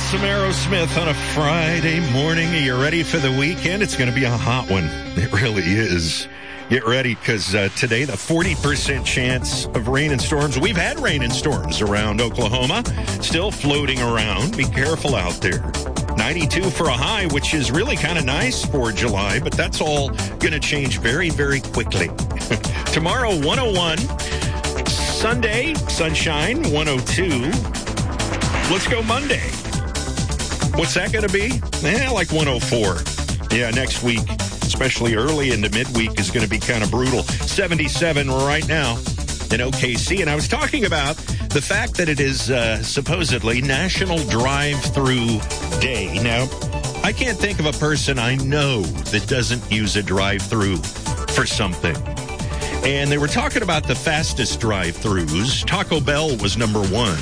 Some Aerosmith on a Friday morning. Are you ready for the weekend? It's going to be a hot one. It really is. Get ready, because today the 40% chance of rain and storms. We've had rain and storms around Oklahoma, still floating around. Be careful out there. 92 for a high, which is really kind of nice for July, but that's all going to change very, very quickly. Tomorrow, 101. Sunday, sunshine, 102. Let's go Monday. What's that going to be? Like 104. Yeah, next week, especially early into midweek, is going to be kind of brutal. 77 right now in OKC. And I was talking about the fact that it is supposedly National Drive-Thru Day. Now, I can't think of a person I know that doesn't use a drive-thru for something. And they were talking about the fastest drive-thrus. Taco Bell was number one.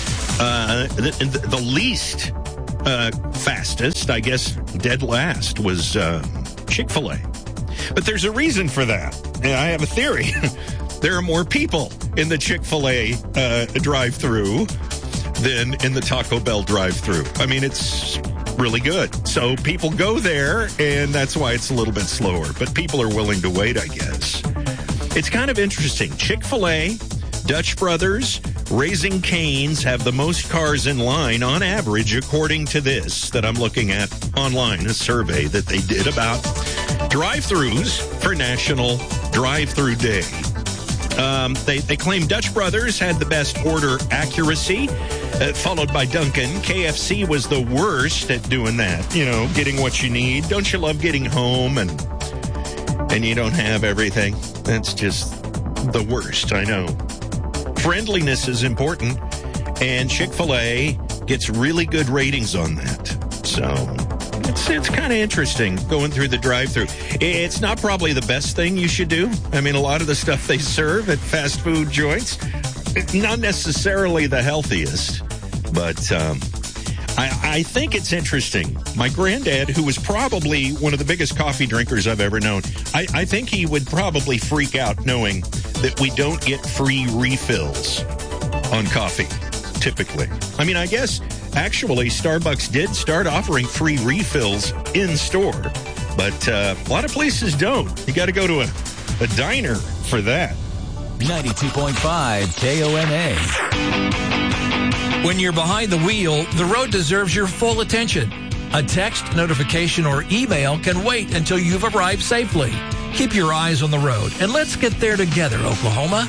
The least fastest, I guess, dead last, was Chick-fil-A. But there's a reason for that. And I have a theory. There are more people in the Chick-fil-A drive-thru than in the Taco Bell drive-thru. I mean, it's really good. So people go there, and that's why it's a little bit slower. But people are willing to wait, I guess. It's kind of interesting. Chick-fil-A, Dutch Brothers, Raising Cane's have the most cars in line on average, according to this that I'm looking at online, a survey that they did about drive-thrus for National Drive-Thru Day. They claim Dutch Brothers had the best order accuracy, followed by Dunkin'. KFC was the worst at doing that, getting what you need. Don't you love getting home and you don't have everything? That's just the worst, I know. Friendliness is important, and Chick-fil-A gets really good ratings on that. So it's kind of interesting going through the drive-thru. It's not probably the best thing you should do. I mean, a lot of the stuff they serve at fast food joints, not necessarily the healthiest, but I think it's interesting. My granddad, who was probably one of the biggest coffee drinkers I've ever known, I think he would probably freak out knowing that we don't get free refills on coffee, typically. I mean, I guess, actually, Starbucks did start offering free refills in store, but a lot of places don't. You got to go to a diner for that. 92.5 KOMA. When you're behind the wheel, the road deserves your full attention. A text, notification, or email can wait until you've arrived safely. Keep your eyes on the road, and let's get there together, Oklahoma.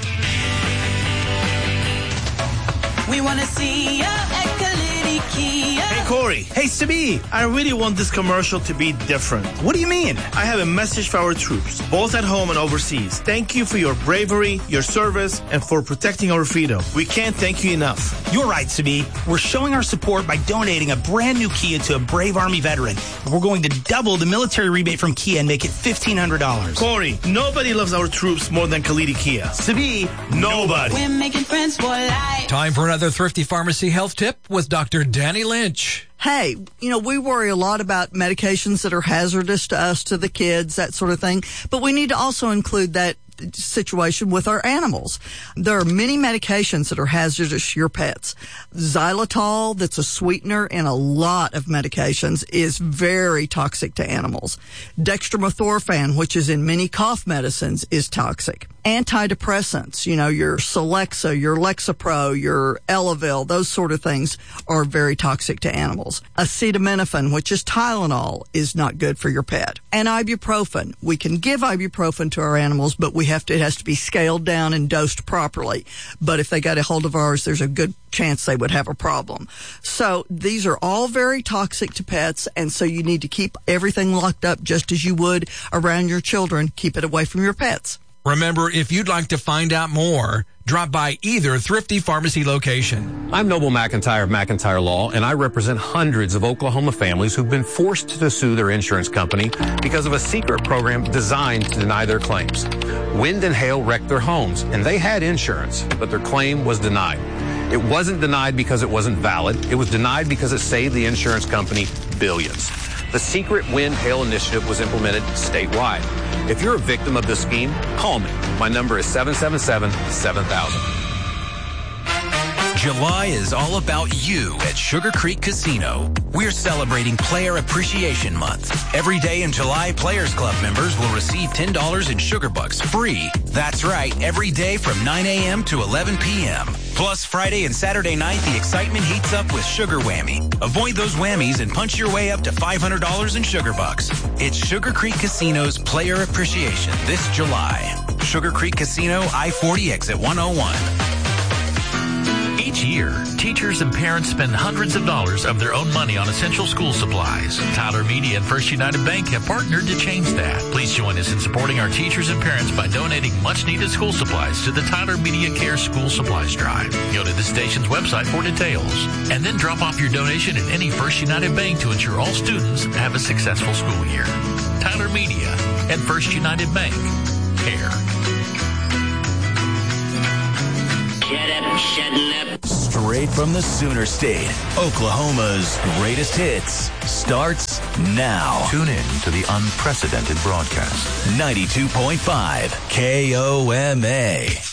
We want to see ya at Kalidi Kia. Hey, Corey. Hey, Sabi. I really want this commercial to be different. What do you mean? I have a message for our troops, both at home and overseas. Thank you for your bravery, your service, and for protecting our freedom. We can't thank you enough. You're right, Sabi. We're showing our support by donating a brand new Kia to a brave Army veteran. We're going to double the military rebate from Kia and make it $1,500. Corey, nobody loves our troops more than Kalidi Kia. Sabi, nobody. We're making friends for life. Time for another Thrifty Pharmacy health tip with Dr. Danny Lynch. Hey, we worry a lot about medications that are hazardous to us, to the kids, that sort of thing. But we need to also include that situation with our animals. There are many medications that are hazardous to your pets. Xylitol, that's a sweetener in a lot of medications, is very toxic to animals. Dextromethorphan, which is in many cough medicines, is toxic. Antidepressants, your Celexa, your Lexapro, your Elavil, those sort of things are very toxic to animals. Acetaminophen, which is Tylenol, is not good for your pet. And ibuprofen. We can give ibuprofen to our animals, but it has to be scaled down and dosed properly. But if they got a hold of ours, there's a good chance they would have a problem. So these are all very toxic to pets, and so you need to keep everything locked up just as you would around your children. Keep it away from your pets. Remember, if you'd like to find out more, drop by either Thrifty Pharmacy location. I'm Noble McIntyre of McIntyre Law, and I represent hundreds of Oklahoma families who've been forced to sue their insurance company because of a secret program designed to deny their claims. Wind and hail wrecked their homes, and they had insurance, but their claim was denied. It wasn't denied because it wasn't valid. It was denied because it saved the insurance company billions. The secret Wind Hail Initiative was implemented statewide. If you're a victim of this scheme, call me. My number is 777-7000. July is all about you at Sugar Creek Casino. We're celebrating Player Appreciation Month. Every day in July, Players Club members will receive $10 in Sugar Bucks free. That's right, every day from 9 a.m. to 11 p.m. Plus, Friday and Saturday night, the excitement heats up with Sugar Whammy. Avoid those whammies and punch your way up to $500 in Sugar Bucks. It's Sugar Creek Casino's Player Appreciation this July. Sugar Creek Casino, I-40 exit 101. Each year, teachers and parents spend hundreds of dollars of their own money on essential school supplies. Tyler Media and First United Bank have partnered to change that. Please join us in supporting our teachers and parents by donating much-needed school supplies to the Tyler Media Care School Supplies Drive. Go to the station's website for details, and then drop off your donation at any First United Bank to ensure all students have a successful school year. Tyler Media and First United Bank. Care. Straight from the Sooner State, Oklahoma's greatest hits starts now. Tune in to the unprecedented broadcast. 92.5 KOMA.